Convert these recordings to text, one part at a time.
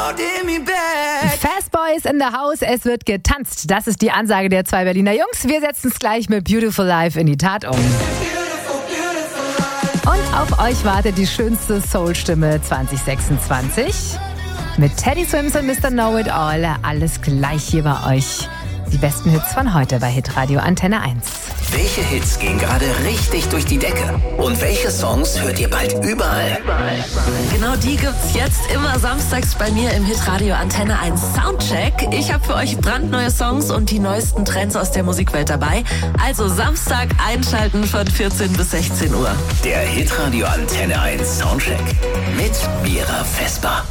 Fast Boys in the House, es wird getanzt. Das ist die Ansage der zwei Berliner Jungs. Wir setzen es gleich mit Beautiful Life in die Tat um. Und auf euch wartet die schönste Soul-Stimme 2026. Mit Teddy Swims und Mr. Know-It-All. Alles gleich hier bei euch. Die besten Hits von heute bei Hitradio Antenne 1. Welche Hits gehen gerade richtig durch die Decke? Und welche Songs hört ihr bald überall? Genau die gibt's jetzt immer samstags bei mir im Hitradio Antenne 1 Soundcheck. Ich habe für euch brandneue Songs und die neuesten Trends aus der Musikwelt dabei. Also Samstag einschalten von 14 bis 16 Uhr. Der Hitradio Antenne 1 Soundcheck mit Mira Vesper.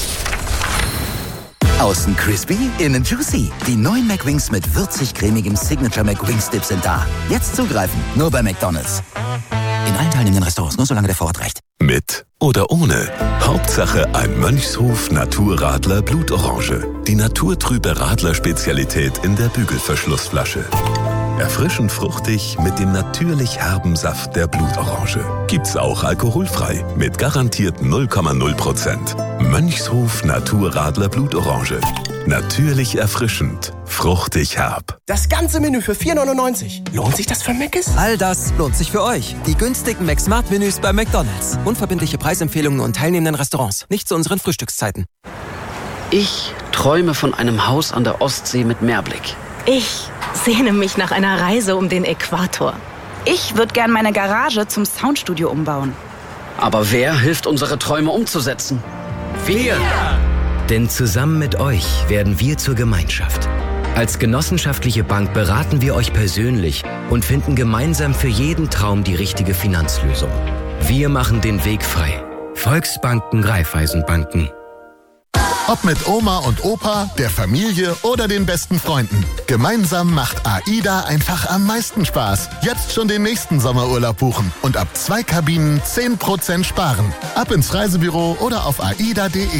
Außen crispy, innen juicy. Die neuen McWings mit würzig-cremigem Signature McWings Dip sind da. Jetzt zugreifen, nur bei McDonald's. In allen teilnehmenden Restaurants, nur solange der Vorrat reicht. Mit oder ohne. Hauptsache ein Mönchshof Naturradler Blutorange. Die naturtrübe Radler-Spezialität in der Bügelverschlussflasche. Erfrischend fruchtig mit dem natürlich herben Saft der Blutorange. Gibt's auch alkoholfrei mit garantiert 0,0%. Mönchshof Naturradler Blutorange. Natürlich erfrischend, fruchtig herb. Das ganze Menü für 4,99. Lohnt sich das für Mc's? All das lohnt sich für euch. Die günstigen McSmart-Menüs bei McDonald's. Unverbindliche Preisempfehlungen und teilnehmenden Restaurants. Nicht zu unseren Frühstückszeiten. Ich träume von einem Haus an der Ostsee mit Meerblick. Ich sehne mich nach einer Reise um den Äquator. Ich würde gern meine Garage zum Soundstudio umbauen. Aber wer hilft, unsere Träume umzusetzen? Wir! Denn zusammen mit euch werden wir zur Gemeinschaft. Als genossenschaftliche Bank beraten wir euch persönlich und finden gemeinsam für jeden Traum die richtige Finanzlösung. Wir machen den Weg frei. Volksbanken, Raiffeisenbanken. Ob mit Oma und Opa, der Familie oder den besten Freunden. Gemeinsam macht AIDA einfach am meisten Spaß. Jetzt schon den nächsten Sommerurlaub buchen und ab 2 Kabinen 10% sparen. Ab ins Reisebüro oder auf aida.de.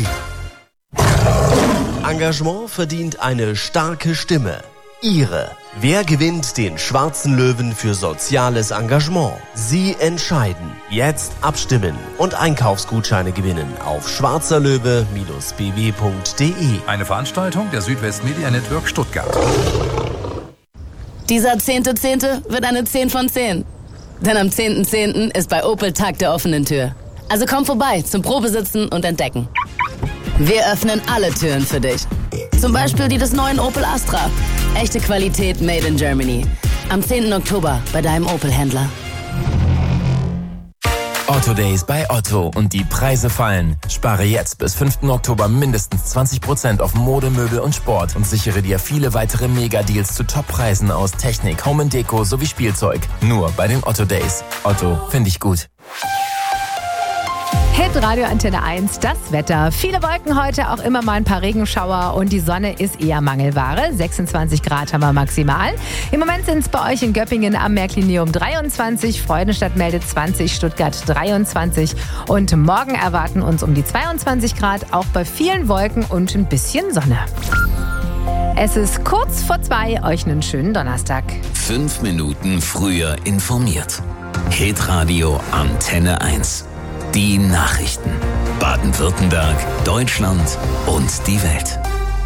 Engagement verdient eine starke Stimme. Ihre. Wer gewinnt den Schwarzen Löwen für soziales Engagement? Sie entscheiden. Jetzt abstimmen und Einkaufsgutscheine gewinnen auf schwarzerlöwe-bw.de. Eine Veranstaltung der Südwest Media Network Stuttgart. Dieser 10.10. wird eine 10 von 10. Denn am 10.10. ist bei Opel Tag der offenen Tür. Also komm vorbei zum Probesitzen und Entdecken. Wir öffnen alle Türen für dich. Zum Beispiel die des neuen Opel Astra. Echte Qualität made in Germany. Am 10. Oktober bei deinem Opel-Händler. Otto Days bei Otto und die Preise fallen. Spare jetzt bis 5. Oktober mindestens 20% auf Mode, Möbel und Sport und sichere dir viele weitere Mega-Deals zu Top-Preisen aus Technik, Home & Deko sowie Spielzeug. Nur bei den Otto Days. Otto, finde ich gut. Hitradio Antenne 1, das Wetter. Viele Wolken heute, auch immer mal ein paar Regenschauer und die Sonne ist eher Mangelware. 26 Grad haben wir maximal. Im Moment sind es bei euch in Göppingen am Märklinium 23, Freudenstadt meldet 20, Stuttgart 23 und morgen erwarten uns um die 22 Grad, auch bei vielen Wolken und ein bisschen Sonne. Es ist kurz vor 2, euch einen schönen Donnerstag. 5 Minuten früher informiert. Hitradio Antenne 1. Die Nachrichten. Baden-Württemberg, Deutschland und die Welt.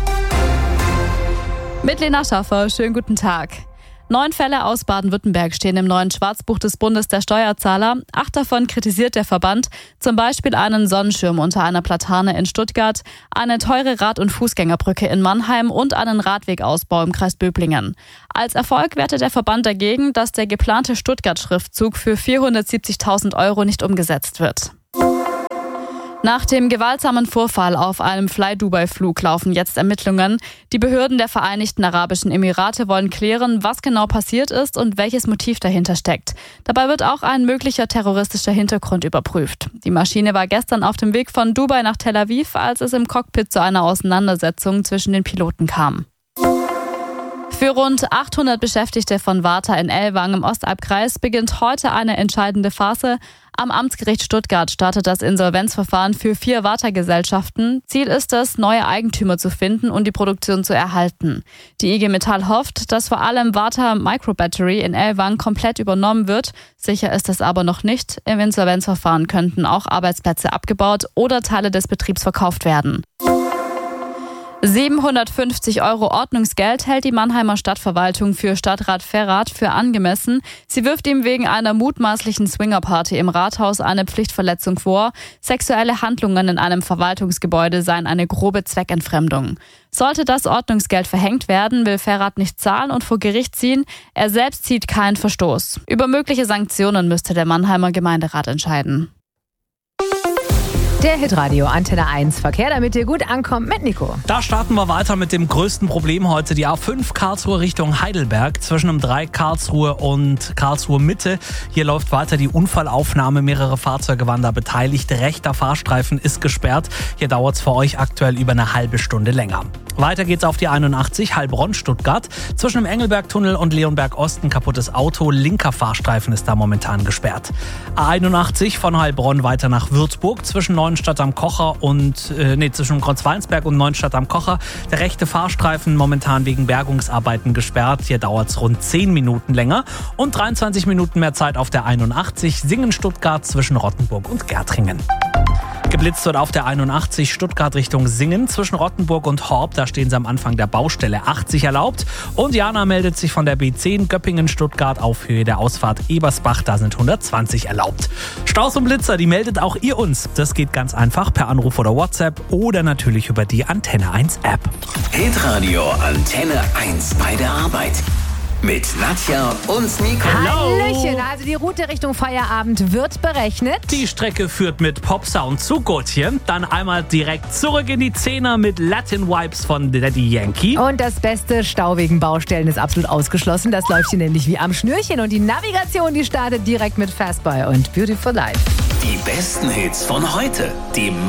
Mit Lena Schaffer, schönen guten Tag. 9 Fälle aus Baden-Württemberg stehen im neuen Schwarzbuch des Bundes der Steuerzahler. 8 davon kritisiert der Verband, zum Beispiel einen Sonnenschirm unter einer Platane in Stuttgart, eine teure Rad- und Fußgängerbrücke in Mannheim und einen Radwegausbau im Kreis Böblingen. Als Erfolg wertet der Verband dagegen, dass der geplante Stuttgart-Schriftzug für 470.000 € nicht umgesetzt wird. Nach dem gewaltsamen Vorfall auf einem Fly-Dubai-Flug laufen jetzt Ermittlungen. Die Behörden der Vereinigten Arabischen Emirate wollen klären, was genau passiert ist und welches Motiv dahinter steckt. Dabei wird auch ein möglicher terroristischer Hintergrund überprüft. Die Maschine war gestern auf dem Weg von Dubai nach Tel Aviv, als es im Cockpit zu einer Auseinandersetzung zwischen den Piloten kam. Für rund 800 Beschäftigte von Warta in Ellwangen im Ostalbkreis beginnt heute eine entscheidende Phase. Am Amtsgericht Stuttgart startet das Insolvenzverfahren für 4 Warta-Gesellschaften. Ziel ist es, neue Eigentümer zu finden und die Produktion zu erhalten. Die IG Metall hofft, dass vor allem Warta Microbattery in Ellwangen komplett übernommen wird. Sicher ist es aber noch nicht. Im Insolvenzverfahren könnten auch Arbeitsplätze abgebaut oder Teile des Betriebs verkauft werden. 750 € Ordnungsgeld hält die Mannheimer Stadtverwaltung für Stadtrat Ferrath für angemessen. Sie wirft ihm wegen einer mutmaßlichen Swingerparty im Rathaus eine Pflichtverletzung vor. Sexuelle Handlungen in einem Verwaltungsgebäude seien eine grobe Zweckentfremdung. Sollte das Ordnungsgeld verhängt werden, will Ferrath nicht zahlen und vor Gericht ziehen. Er selbst sieht keinen Verstoß. Über mögliche Sanktionen müsste der Mannheimer Gemeinderat entscheiden. Der Hitradio Antenne 1 Verkehr, damit ihr gut ankommt mit Nico. Da starten wir weiter mit dem größten Problem heute. Die A5 Karlsruhe Richtung Heidelberg zwischen dem 3 Karlsruhe und Karlsruhe Mitte. Hier läuft weiter die Unfallaufnahme. Mehrere Fahrzeuge waren da beteiligt. Rechter Fahrstreifen ist gesperrt. Hier dauert es für euch aktuell über eine halbe Stunde länger. Weiter geht's auf die 81 Heilbronn-Stuttgart. Zwischen dem Engelberg-Tunnel und Leonberg-Osten kaputtes Auto. Linker Fahrstreifen ist da momentan gesperrt. A81 von Heilbronn weiter nach Würzburg zwischen Neuenstadt am Kocher zwischen Kreuzweinsberg und Neuenstadt am Kocher. Der rechte Fahrstreifen momentan wegen Bergungsarbeiten gesperrt. Hier dauert es rund 10 Minuten länger. Und 23 Minuten mehr Zeit auf der 81 Singen-Stuttgart zwischen Rottenburg und Gärtringen. Geblitzt wird auf der 81 Stuttgart Richtung Singen zwischen Rottenburg und Horb. Da stehen sie am Anfang der Baustelle. 80 erlaubt. Und Jana meldet sich von der B10 Göppingen-Stuttgart auf Höhe der Ausfahrt Ebersbach. Da sind 120 erlaubt. Staus und Blitzer, die meldet auch ihr uns. Das geht ganz einfach per Anruf oder WhatsApp oder natürlich über die Antenne 1 App. Hitradio Antenne 1 bei der Arbeit. Mit Nadja und Nico. Hallöchen, also die Route Richtung Feierabend wird berechnet. Die Strecke führt mit Popsound zu Gotje. Dann einmal direkt zurück in die Zehner mit Latin Vibes von Daddy Yankee. Und das beste Stau wegen Baustellen ist absolut ausgeschlossen. Das läuft hier nämlich wie am Schnürchen. Und die Navigation, die startet direkt mit Fastboy und Beautiful Life. Die besten Hits von heute. Die